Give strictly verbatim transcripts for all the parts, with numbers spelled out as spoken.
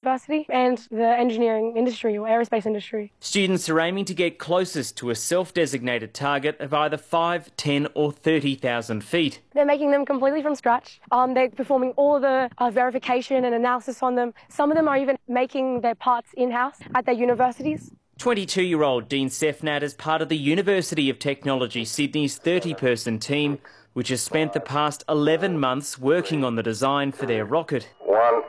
University and the engineering industry or aerospace industry. Students are aiming to get closest to a self-designated target of either five, ten or thirty thousand feet. They're making them completely from scratch. Um, they're performing all the uh, verification and analysis on them. Some of them are even making their parts in-house at their universities. twenty-two-year-old Dean Sefnat is part of the University of Technology Sydney's thirty-person team, which has spent the past eleven months working on the design for their rocket. One.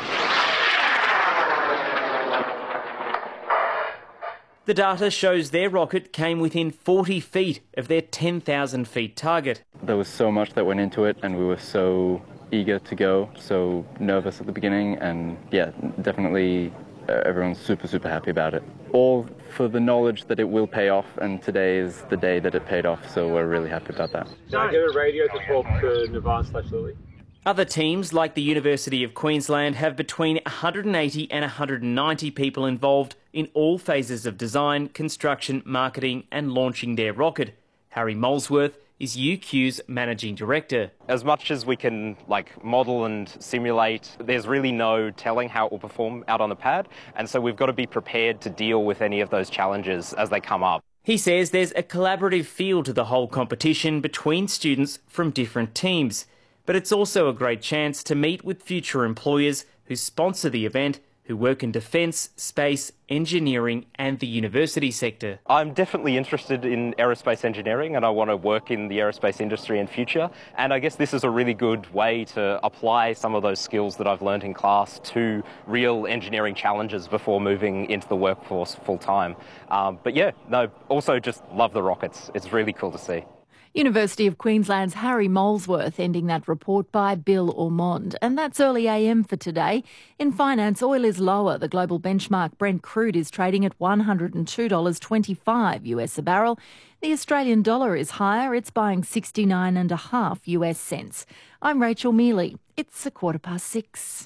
The data shows their rocket came within forty feet of their ten thousand feet target. There was so much that went into it and we were so eager to go, so nervous at the beginning, and yeah, definitely uh, everyone's super, super happy about it. All for the knowledge that it will pay off, and today is the day that it paid off, so we're really happy about that. Can I get a radio to talk to Navan slash Lily? Other teams, like the University of Queensland, have between one hundred eighty and one hundred ninety people involved in all phases of design, construction, marketing and launching their rocket. Harry Molesworth is U Q's Managing Director. As much as we can like model and simulate, there's really no telling how it will perform out on the pad, and so we've got to be prepared to deal with any of those challenges as they come up. He says there's a collaborative feel to the whole competition between students from different teams. But it's also a great chance to meet with future employers who sponsor the event, who work in defence, space, engineering and the university sector. I'm definitely interested in aerospace engineering and I want to work in the aerospace industry in future. And I guess this is a really good way to apply some of those skills that I've learned in class to real engineering challenges before moving into the workforce full time. Um, but yeah, no, also just love the rockets. It's really cool to see. University of Queensland's Harry Molesworth ending that report by Bill Ormond. And that's early A M for today. In finance, oil is lower. The global benchmark Brent crude is trading at one hundred two dollars twenty-five U S a barrel. The Australian dollar is higher. It's buying sixty-nine and a half U S cents. I'm Rachel Mealy. It's a quarter past six.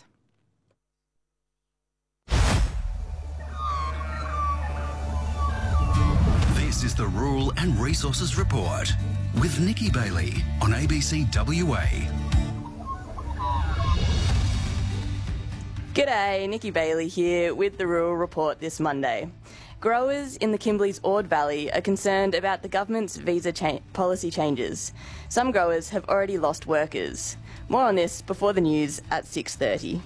This is the Rural and Resources Report with Nikki Bailey on A B C W A. G'day, Nikki Bailey here with the Rural Report this Monday. Growers in the Kimberley's Ord Valley are concerned about the government's visa cha- policy changes. Some growers have already lost workers. More on this before the news at six thirty.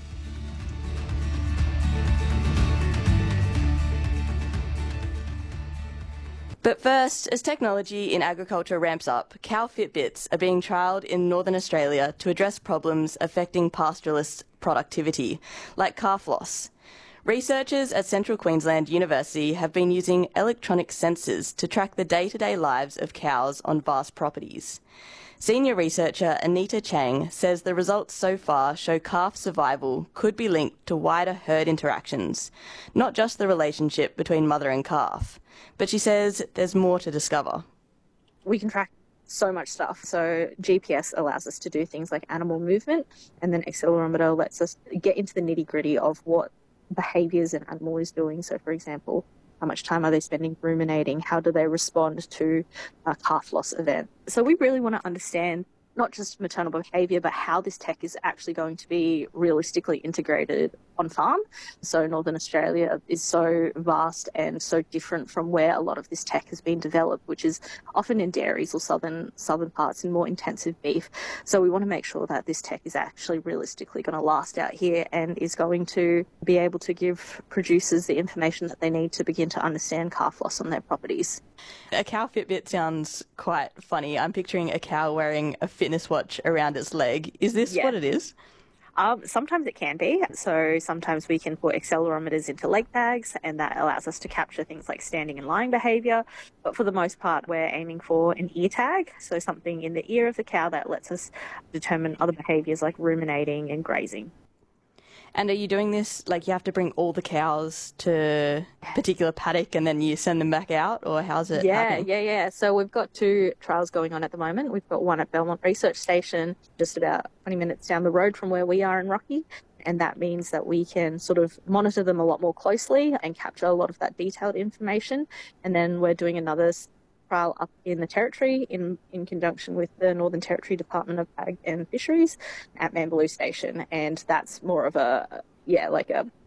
But first, as technology in agriculture ramps up, cow Fitbits are being trialled in Northern Australia to address problems affecting pastoralists' productivity, like calf loss. Researchers at Central Queensland University have been using electronic sensors to track the day-to-day lives of cows on vast properties. Senior researcher Anita Chang says the results so far show calf survival could be linked to wider herd interactions, not just the relationship between mother and calf. But she says there's more to discover. We can track so much stuff. So G P S allows us to do things like animal movement, and then accelerometer lets us get into the nitty-gritty of what behaviours an animal is doing. So, for example, how much time are they spending ruminating? How do they respond to a calf loss event? So we really want to understand not just maternal behaviour, but how this tech is actually going to be realistically integrated on farm. So Northern Australia is so vast and so different from where a lot of this tech has been developed, which is often in dairies or southern southern parts in more intensive beef. So we want to make sure that this tech is actually realistically going to last out here and is going to be able to give producers the information that they need to begin to understand calf loss on their properties. A cow Fitbit sounds quite funny. I'm picturing a cow wearing a fitness watch around its leg. Is this Yeah. what it is? Um, sometimes it can be. So sometimes we can put accelerometers into leg bags, and that allows us to capture things like standing and lying behaviour. But for the most part, we're aiming for an ear tag, so something in the ear of the cow that lets us determine other behaviours like ruminating and grazing. And are you doing this, like you have to bring all the cows to a particular paddock and then you send them back out, or how's it Yeah, happening? yeah, yeah. So we've got two trials going on at the moment. We've got one at Belmont Research Station, just about twenty minutes down the road from where we are in Rocky. And that means that we can sort of monitor them a lot more closely and capture a lot of that detailed information. And then we're doing another trial up in the Territory in, in conjunction with the Northern Territory Department of Ag and Fisheries at Mambaloo Station. And that's more of a, yeah, like a